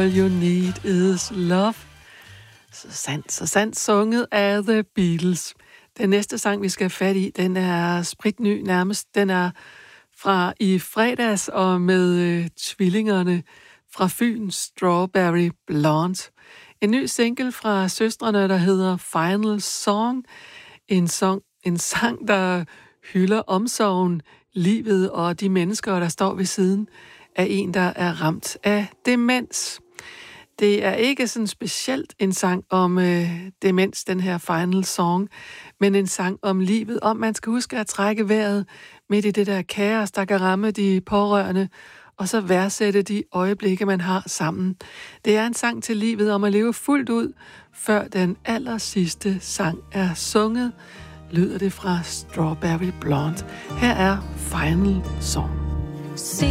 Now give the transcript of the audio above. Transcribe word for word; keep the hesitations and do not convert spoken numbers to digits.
All You Need Is Love. Så sandt, så sandt sunget af The Beatles. Den næste sang, vi skal have fat i, den er spritny nærmest. Den er fra i fredags og med øh, tvillingerne fra Fyn, Strawberry Blonde. En ny single fra søstrene, der hedder Final Song. En, song, en sang, der hylder omsorgen, livet og de mennesker, der står ved siden af en, der er ramt af demens. Det er ikke sådan specielt en sang om øh, demens, den her Final Song, men en sang om livet, om man skal huske at trække vejret midt i det der kaos, der kan ramme de pårørende, og så værdsætte de øjeblikke, man har sammen. Det er en sang til livet om at leve fuldt ud, før den aller sidste sang er sunget, lyder det fra Strawberry Blonde. Her er Final Song.